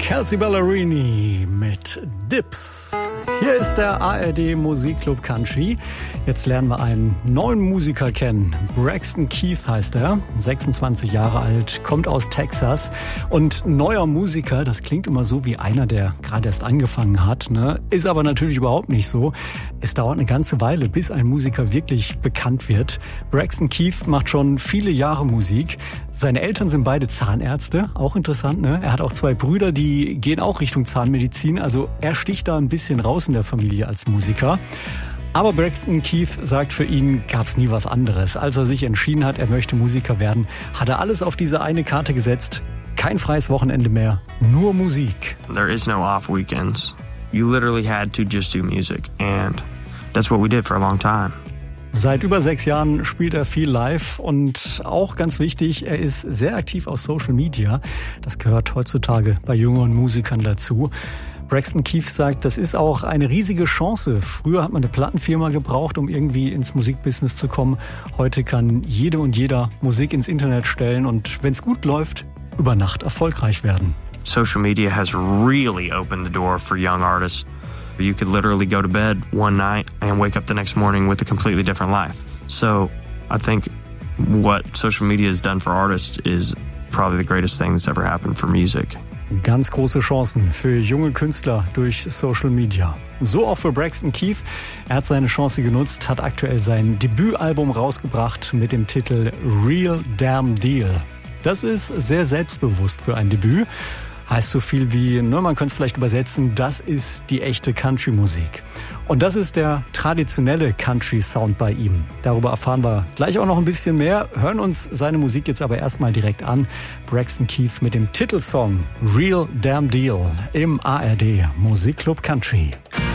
Kelsea Ballerini mit Dips. Hier ist der ARD Musikclub Country. Jetzt lernen wir einen neuen Musiker kennen. Braxton Keith heißt er, 26 Jahre alt, kommt aus Texas. Und neuer Musiker, das klingt immer so wie einer, der gerade erst angefangen hat, ne? Ist aber natürlich überhaupt nicht so. Es dauert eine ganze Weile, bis ein Musiker wirklich bekannt wird. Braxton Keith macht schon viele Jahre Musik. Seine Eltern sind beide Zahnärzte, auch interessant, ne? Er hat auch zwei Brüder, die gehen auch Richtung Zahnmedizin. Also er sticht da ein bisschen raus in der Familie als Musiker. Aber Braxton Keith sagt, für ihn gab es nie was anderes. Als er sich entschieden hat, er möchte Musiker werden, hat er alles auf diese eine Karte gesetzt. Kein freies Wochenende mehr, nur Musik. There is no off weekends. You literally had to just do music. And that's what we did for a long time. Seit über 6 Jahren spielt er viel live und auch ganz wichtig, er ist sehr aktiv auf Social Media. Das gehört heutzutage bei jüngeren Musikern dazu. Braxton Keith sagt, das ist auch eine riesige Chance. Früher hat man eine Plattenfirma gebraucht, um irgendwie ins Musikbusiness zu kommen. Heute kann jede und jeder Musik ins Internet stellen und wenn es gut läuft, über Nacht erfolgreich werden. Social media has really opened the door for young artists. You could literally go to bed one night and wake up the next morning with a completely different life. So I think what social media has done for artists is probably the greatest thing that's ever happened for music. Ganz große Chancen für junge Künstler durch Social Media. So auch für Braxton Keith. Er hat seine Chance genutzt, hat aktuell sein Debütalbum rausgebracht mit dem Titel Real Damn Deal. Das ist sehr selbstbewusst für ein Debüt. Heißt so viel wie, man könnte es vielleicht übersetzen, das ist die echte Country-Musik. Und das ist der traditionelle Country-Sound bei ihm. Darüber erfahren wir gleich auch noch ein bisschen mehr. Hören uns seine Musik jetzt aber erstmal direkt an. Braxton Keith mit dem Titelsong Real Damn Deal im ARD Musikclub Country.